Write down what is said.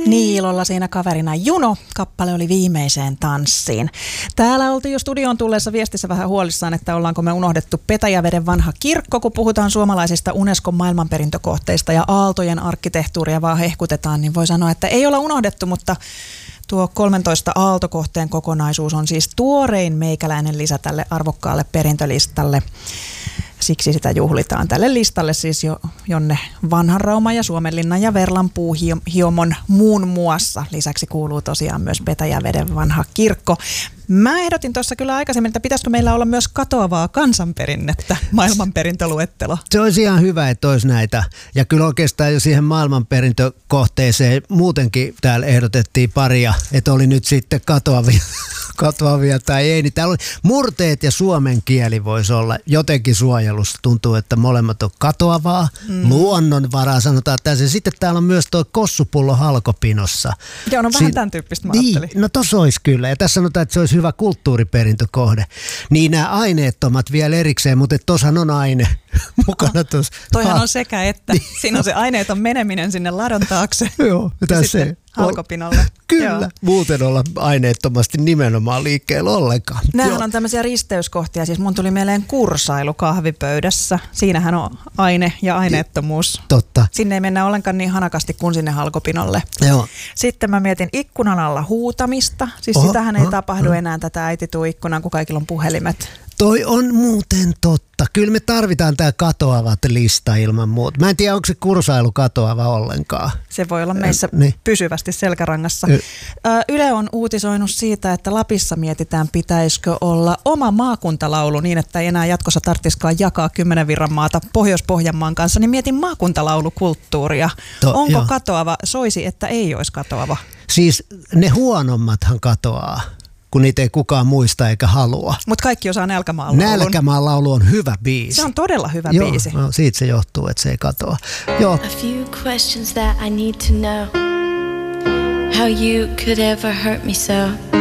Niilolla siinä kaverina Juno. Kappale oli Viimeiseen tanssiin. Täällä oltiin jo studioon tulleessa viestissä vähän huolissaan, että ollaanko me unohdettu Petäjäveden vanha kirkko, kun puhutaan suomalaisista Unescon maailmanperintökohteista ja aaltojen arkkitehtuuria vaan hehkutetaan, niin voi sanoa, että ei olla unohdettu, mutta tuo 13 aaltokohteen kokonaisuus on siis tuorein meikäläinen lisä tälle arvokkaalle perintölistalle. Siksi sitä juhlitaan tälle listalle siis jonne Vanhanrauman ja Suomenlinnan ja Verlan puuhiomon muun muassa. Lisäksi kuuluu tosiaan myös Petäjäveden vanha kirkko. Mä ehdotin tuossa kyllä aikaisemmin, että pitäisikö meillä olla myös katoavaa kansanperinnettä, maailmanperintöluettelo. Se olisi ihan hyvä, että olisi näitä. Ja kyllä oikeastaan jo siihen maailmanperintökohteeseen muutenkin täällä ehdotettiin paria, että oli nyt sitten katoavia tai ei. Niin täällä oli murteet ja suomen kieli voisi olla jotenkin suojelussa. Tuntuu, että molemmat on katoavaa. Luonnonvaraa sanotaan tässä. Sitten täällä on myös tuo kossupullo halkopinossa. Joo, no vähän tämän tyyppistä mä ajattelin. No tossa olisi kyllä. Ja tässä sanotaan, että se olisi hyvä kulttuuriperintökohde. Niin nämä aineettomat vielä erikseen, mutta tossahan on aine mukana tuossa. Toihan on sekä että. Siinä on se aineeton meneminen sinne ladon taakse. Joo, ja sitten halkopinolle. Kyllä, joo. Muuten olla aineettomasti nimenomaan liikkeellä ollenkaan. Nämähän on tämmöisiä risteyskohtia. Siis mun tuli mieleen kursailu kahvipöydässä. Siinähän on aine ja aineettomuus. Totta. Sinne ei mennä ollenkaan niin hanakasti kuin sinne halkopinolle. Joo. Sitten mä mietin ikkunan alla huutamista. Siis sitähän ei tapahdu enää tätä äiti tuu ikkunaan, kun kaikilla on puhelimet. Toi on muuten totta. Kyllä me tarvitaan tää katoavat lista ilman muuta. Mä en tiedä, onko se kursailu katoava ollenkaan. Se voi olla meissä pysyvästi selkärangassa. Yle on uutisoinut siitä, että Lapissa mietitään, pitäisikö olla oma maakuntalaulu niin, että ei enää jatkossa tarvitsisikaan jakaa 10 virran maata Pohjois-Pohjanmaan kanssa. Niin mietin maakuntalaulukulttuuria. Onko katoava? Soisi, että ei olisi katoava. Siis ne huonommathan katoaa, kun niitä ei kukaan muista eikä halua. Mutta kaikki osaa Nälkämaan laulun. Nälkämaan laulu on hyvä biisi. Se on todella hyvä biisi. No, siitä se johtuu, että se ei katoa. Joo. A few questions that I need to know. How you could ever hurt me so.